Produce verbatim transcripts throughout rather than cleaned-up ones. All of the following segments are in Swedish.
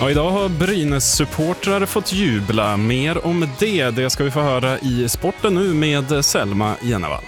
Ja, idag har Brynäs-supportrar fått jubla. Mer om det, det ska vi få höra i sporten nu med Selma Jennevall.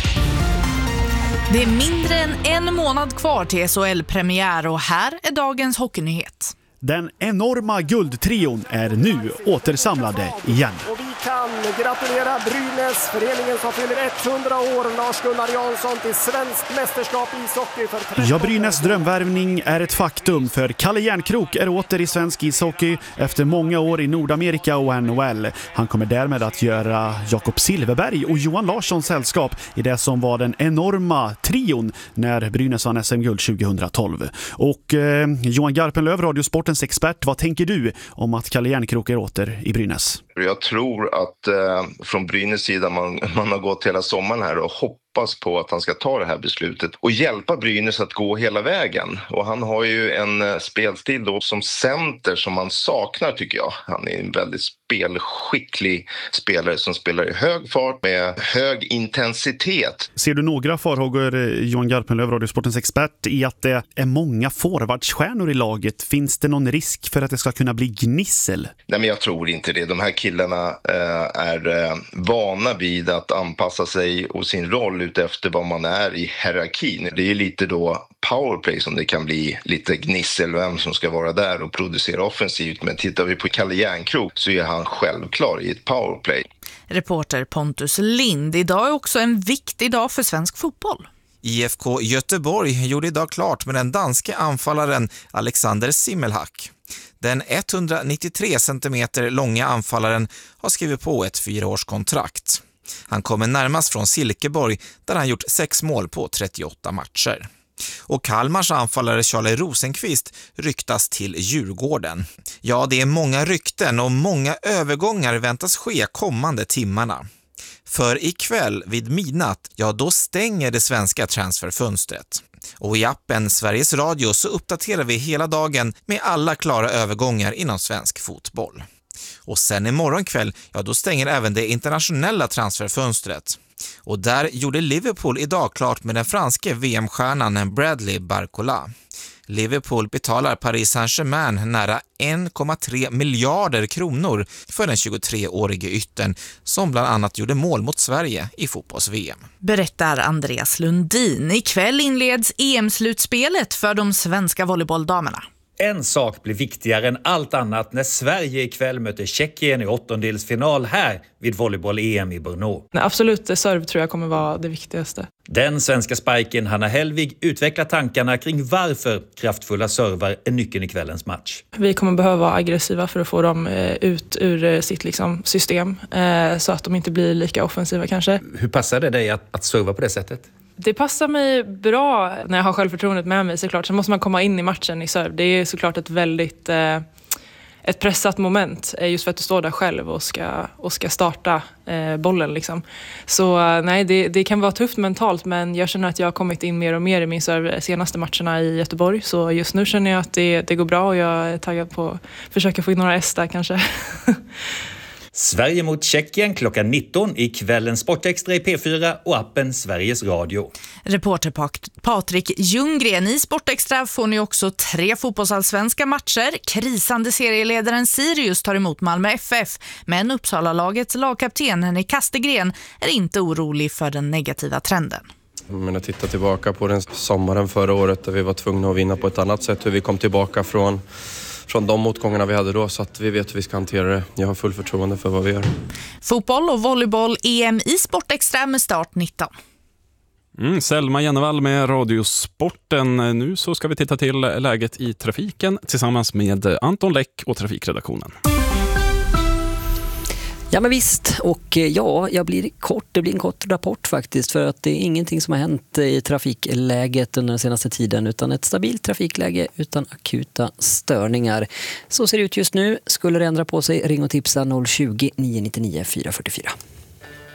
Det är mindre än en månad kvar till S H L-premiär och här är dagens hockeynyhet. Den enorma guldtrion är nu återsamlade igen. Och vi kan gratulera Brynäs, föreningen som fyller hundra år, Lars-Gunnar Jansson, till svenskt mästerskap i ishockey. För ja, Brynäs drömvärvning är ett faktum, för Kalle Järnkrok är åter i svensk ishockey efter många år i Nordamerika och N H L. Han kommer därmed att göra Jakob Silverberg och Johan Larssons sällskap i det som var den enorma trion när Brynäs vann S M-guld tjugohundratolv. Och eh, Johan Garpenlöv, Radiosportens expert, vad tänker du om att Kalle Järnkrok är åter i Brynäs? Jag tror att eh, från Brynäs sida man, man har gått hela sommaren här och hoppas på att han ska ta det här beslutet och hjälpa Brynäs att gå hela vägen. Och han har ju en eh, spelstil då som center som man saknar, tycker jag. Han är en väldigt spelskicklig spelare som spelar i hög fart med hög intensitet. Ser du några farhågor, Johan Garpenlöv, Radiosportens expert, i att det är många forwardstjärnor i laget? Finns det någon risk för att det ska kunna bli gnissel? Nej, men jag tror inte det. De här killarna eh, är eh, vana vid att anpassa sig och sin roll ut efter vad man är i hierarkin. Det är lite då powerplay som det kan bli lite gnissel vem som ska vara där och producera offensivt. Men tittar vi på Kalle Järnkrok så är han självklar i ett powerplay. Reporter Pontus Lind. Idag är också en viktig dag för svensk fotboll. I F K Göteborg gjorde idag klart med den danske anfallaren Alexander Simmelhack. Den etthundranittiotre centimeter långa anfallaren har skrivit på ett fyraårskontrakt. Han kommer närmast från Silkeborg där han gjort sex mål på trettioåtta matcher. Och Kalmars anfallare Charlie Rosenqvist ryktas till Djurgården. Ja, det är många rykten och många övergångar väntas ske kommande timmarna. För ikväll vid midnatt, ja då stänger det svenska transferfönstret. Och i appen Sveriges Radio så uppdaterar vi hela dagen med alla klara övergångar inom svensk fotboll. Och sen imorgon kväll, ja då stänger även det internationella transferfönstret. Och där gjorde Liverpool idag klart med den franske V M-stjärnan Bradley Barcola. Liverpool betalar Paris Saint-Germain nära en komma tre miljarder kronor för den tjugotreårige yttern som bland annat gjorde mål mot Sverige i fotbolls-V M. Berättar Andreas Lundin. Ikväll inleds E M-slutspelet för de svenska volleybolldamerna. En sak blir viktigare än allt annat när Sverige ikväll möter Tjeckien i åttondelsfinal här vid volleyboll-E M i Brno. Nej, absolut, serv tror jag kommer vara det viktigaste. Den svenska spiken Hanna Helvig utvecklar tankarna kring varför kraftfulla servar är nyckeln i kvällens match. Vi kommer behöva vara aggressiva för att få dem ut ur sitt liksom, system så att de inte blir lika offensiva kanske. Hur passar det dig att, att serva på det sättet? Det passar mig bra när jag har självförtroendet med mig såklart. Sen måste man komma in i matchen i serv. Det är såklart ett väldigt eh, ett pressat moment just för att du står där själv och ska, och ska starta eh, bollen liksom. Så nej, det, det kan vara tufft mentalt, men jag känner att jag har kommit in mer och mer i min serv senaste matcherna i Göteborg. Så just nu känner jag att det, det går bra och jag är taggad på att försöka få in några S där kanske. Sverige mot Tjeckien klockan nitton i kvällens Sportextra i P fyra och appen Sveriges Radio. Reporter Patrik Ljunggren. I Sportextra får ni också tre fotbollsallsvenska matcher. Krisande serieledaren Sirius tar emot Malmö F F. Men Uppsala-lagets lagkapten Henrik Kastegren är inte orolig för den negativa trenden. Men jag tittar tillbaka på den sommaren förra året där vi var tvungna att vinna på ett annat sätt. Hur vi kom tillbaka från... från de motgångarna vi hade då, så att vi vet hur vi ska hantera det. Jag har full förtroende för vad vi gör. Fotboll och volleyboll-E M i Sportextra med start nitton. Mm, Selma Jennevall med Radiosporten. Nu så ska vi titta till läget i trafiken tillsammans med Anton Läck och trafikredaktionen. Ja men visst, och ja, jag blir kort, det blir en kort rapport faktiskt, för att det är ingenting som har hänt i trafikläget under den senaste tiden, utan ett stabilt trafikläge utan akuta störningar. Så ser det ut just nu. Skulle det ändra på sig, ring och tipsa noll tjugo, nio nio nio, fyra fyra fyra.